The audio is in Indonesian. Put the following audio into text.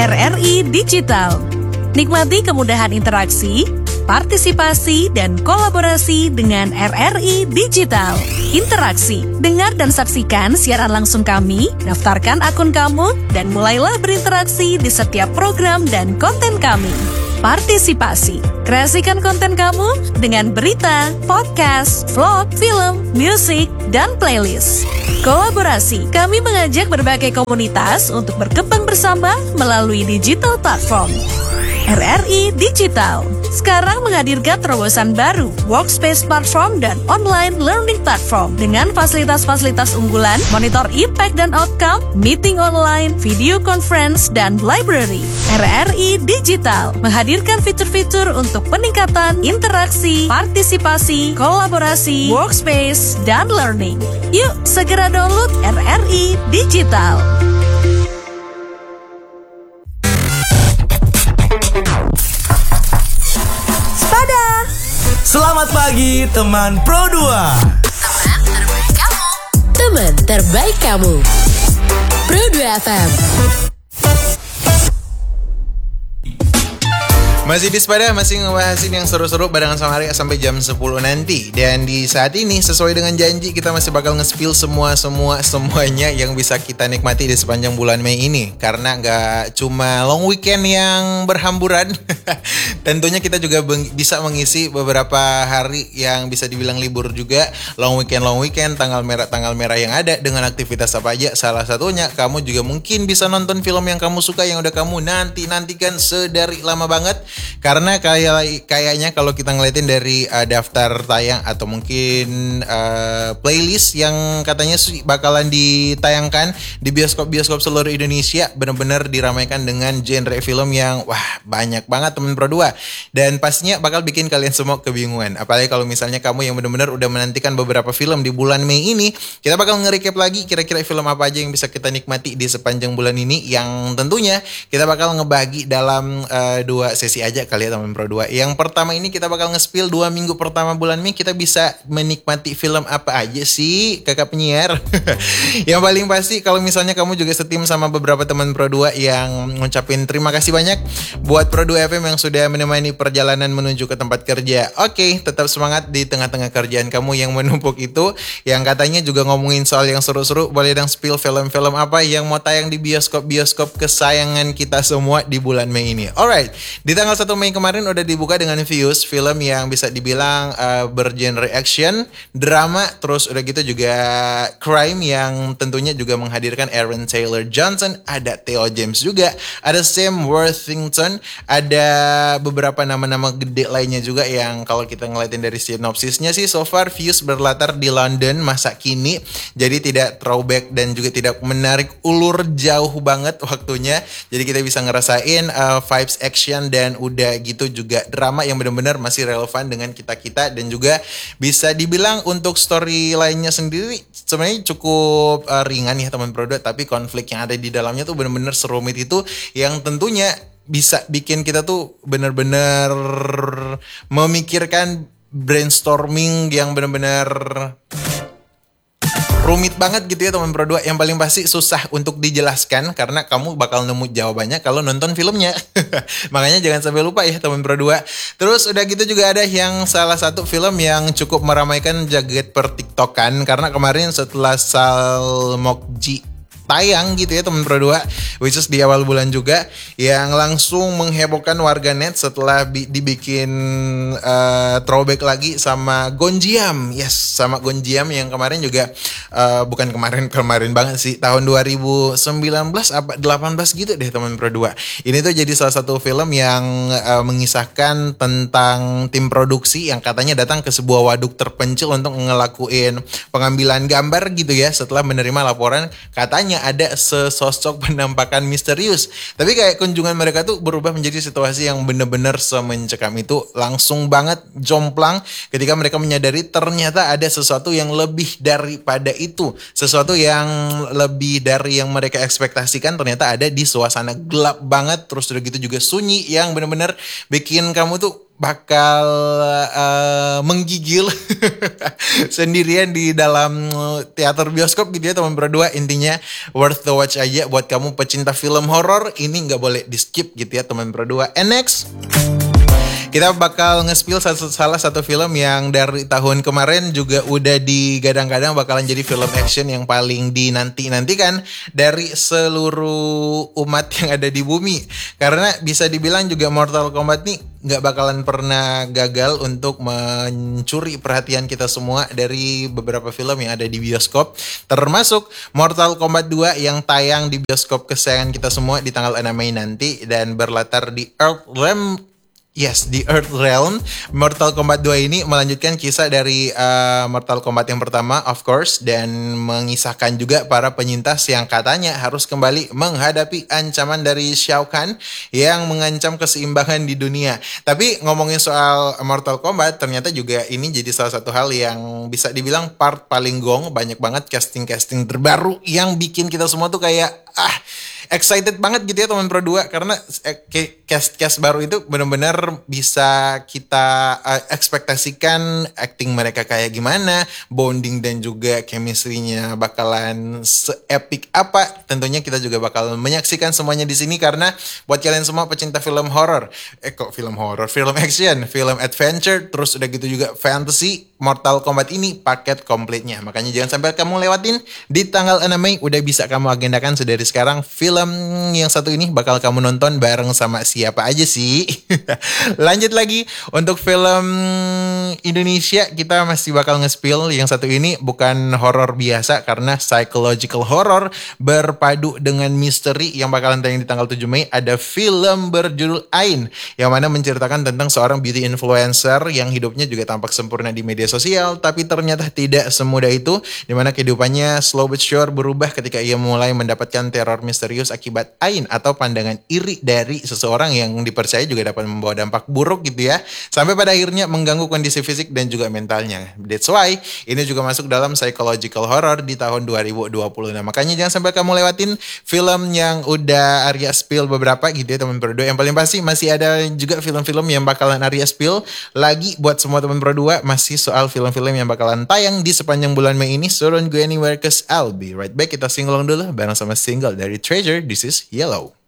RRI Digital. Nikmati kemudahan interaksi, partisipasi, dan kolaborasi dengan RRI Digital. Interaksi, dengar dan saksikan siaran langsung kami, daftarkan akun kamu, dan mulailah berinteraksi di setiap program dan konten kami. Partisipasi, kreasikan konten kamu dengan berita, podcast, vlog, film, musik, dan playlist. Kolaborasi, kami mengajak berbagai komunitas untuk berkembang bersama melalui digital platform. RRI Digital sekarang menghadirkan terobosan baru, workspace platform dan online learning platform dengan fasilitas-fasilitas unggulan, monitor impact dan outcome, meeting online, video conference, dan library. RRI Digital menghadirkan fitur-fitur untuk peningkatan interaksi, partisipasi, kolaborasi, workspace, dan learning. Yuk, segera download RRI Digital. Selamat pagi teman Pro 2. Teman terbaik kamu. Pro 2 FM. Masih di Sepada, masih ngebahasin yang seru-seru barengan sama Arya sampai jam 10 nanti. Dan di saat ini sesuai dengan janji kita masih bakal nge-spill semuanya yang bisa kita nikmati di sepanjang bulan Mei ini. Karena gak cuma long weekend yang berhamburan, tentunya kita juga bisa mengisi beberapa hari yang bisa dibilang libur juga. Long weekend, tanggal merah yang ada dengan aktivitas apa aja. Salah satunya kamu juga mungkin bisa nonton film yang kamu suka, yang udah kamu nantikan sedari lama banget. Karena kayaknya kalau kita ngeliatin dari daftar tayang atau mungkin playlist yang katanya bakalan ditayangkan di bioskop-bioskop seluruh Indonesia, benar-benar diramaikan dengan genre film yang banyak banget temen Pro 2. Dan pastinya bakal bikin kalian semua kebingungan. Apalagi kalau misalnya kamu yang benar-benar udah menantikan beberapa film di bulan Mei ini, kita bakal nge-recap lagi kira-kira film apa aja yang bisa kita nikmati di sepanjang bulan ini, yang tentunya kita bakal ngebagi dalam 2 sesi aja kali ya teman Pro 2. Yang pertama ini kita bakal nge-spill 2 minggu pertama bulan Mei kita bisa menikmati film apa aja sih kakak penyiar. Yang paling pasti kalau misalnya kamu juga setim sama beberapa teman Pro 2 yang ngucapin terima kasih banyak buat Pro 2 FM yang sudah menemani perjalanan menuju ke tempat kerja. Oke, tetap semangat di tengah-tengah kerjaan kamu yang menumpuk itu, yang katanya juga ngomongin soal yang seru-seru. Boleh dong spill film-film apa yang mau tayang di bioskop-bioskop kesayangan kita semua di bulan Mei ini. Alright, di tanggal 1 Mei kemarin udah dibuka dengan Views, film yang bisa dibilang bergenre action, drama, terus udah gitu juga crime yang tentunya juga menghadirkan Aaron Taylor Johnson, ada Theo James juga, ada Sam Worthington, ada beberapa nama-nama gede lainnya juga yang kalau kita ngeliatin dari sinopsisnya sih so far Views berlatar di London masa kini, jadi tidak throwback dan juga tidak menarik ulur jauh banget waktunya, jadi kita bisa ngerasain vibes action dan udah gitu juga drama yang benar-benar masih relevan dengan kita-kita, dan juga bisa dibilang untuk story lainnya sendiri sebenarnya cukup ringan ya teman Pro 2, tapi konflik yang ada di dalamnya tuh benar-benar serumit itu yang tentunya bisa bikin kita tuh benar-benar memikirkan brainstorming yang benar-benar rumit banget gitu ya teman Pro 2. Yang paling pasti susah untuk dijelaskan karena kamu bakal nemu jawabannya kalau nonton filmnya. Makanya jangan sampai lupa ya teman Pro 2. Terus udah gitu juga ada yang salah satu film yang cukup meramaikan jagat per TikTokan karena kemarin setelah Salmokji tayang gitu ya teman Pro 2, which is di awal bulan juga, yang langsung menghebohkan warganet setelah dibikin throwback lagi sama Gonjiam. Yes, sama Gonjiam yang kemarin juga bukan kemarin banget sih, tahun 2019 apa 18 gitu deh teman Pro 2. Ini tuh jadi salah satu film yang mengisahkan tentang tim produksi yang katanya datang ke sebuah waduk terpencil untuk ngelakuin pengambilan gambar gitu ya, setelah menerima laporan katanya ada sesosok penampakan misterius. Tapi kayak kunjungan mereka tuh berubah menjadi situasi yang benar-benar semencekam itu. Langsung banget jomplang ketika mereka menyadari ternyata ada sesuatu yang lebih daripada itu. Sesuatu yang lebih dari yang mereka ekspektasikan ternyata ada di suasana gelap banget. Terus udah gitu juga sunyi yang benar-benar bikin kamu tuh bakal menggigil sendirian di dalam teater bioskop gitu ya teman berdua. Intinya worth the watch aja buat kamu pecinta film horor. Ini nggak boleh di skip gitu ya teman berdua. And next, kita bakal nge-spill salah satu film yang dari tahun kemarin juga udah digadang-gadang bakalan jadi film action yang paling dinanti-nantikan dari seluruh umat yang ada di bumi. Karena bisa dibilang juga Mortal Kombat nih nggak bakalan pernah gagal untuk mencuri perhatian kita semua dari beberapa film yang ada di bioskop. Termasuk Mortal Kombat 2 yang tayang di bioskop kesayangan kita semua di tanggal 6 Mei nanti. Dan berlatar di Earthrealm. Yes, di Earthrealm. Mortal Kombat 2 ini melanjutkan kisah dari Mortal Kombat yang pertama, of course, dan mengisahkan juga para penyintas yang katanya harus kembali menghadapi ancaman dari Shao Kahn yang mengancam keseimbangan di dunia. Tapi ngomongin soal Mortal Kombat, ternyata juga ini jadi salah satu hal yang bisa dibilang part paling gong. Banyak banget casting-casting terbaru yang bikin kita semua tuh kayak excited banget gitu ya teman Pro 2, karena cast baru itu benar-benar bisa kita ekspektasikan acting mereka kayak gimana, bonding dan juga chemistry-nya bakalan se-epic apa. Tentunya kita juga bakal menyaksikan semuanya di sini karena buat kalian semua pecinta film horor, film action, film adventure, terus udah gitu juga fantasy, Mortal Kombat ini paket komplitnya. Makanya jangan sampai kamu lewatin. Di tanggal 6 Mei udah bisa kamu agendakan sedari sekarang. Film yang satu ini bakal kamu nonton bareng sama siapa aja sih? Lanjut lagi untuk film Indonesia, kita masih bakal nge-spill yang satu ini bukan horor biasa karena psychological horror berpadu dengan misteri yang bakalan tayang di tanggal 7 Mei. Ada film berjudul Ain yang mana menceritakan tentang seorang beauty influencer yang hidupnya juga tampak sempurna di media sosial, tapi ternyata tidak semudah itu, dimana kehidupannya slow but sure berubah ketika ia mulai mendapatkan teror misterius akibat ain atau pandangan iri dari seseorang yang dipercaya juga dapat membawa dampak buruk gitu ya, sampai pada akhirnya mengganggu kondisi fisik dan juga mentalnya. That's why ini juga masuk dalam psychological horror di tahun 2020. Nah, makanya jangan sampai kamu lewatin film yang udah Arya spill beberapa gitu ya teman Pro 2. Yang paling pasti masih ada juga film-film yang bakalan Arya spill lagi buat semua teman Pro 2, masih soal film-film yang bakalan tayang di sepanjang bulan Mei ini. So don't go anywhere cause I'll be right back. Kita singlong dulu bareng sama single dari Treasure, This Is Yellow.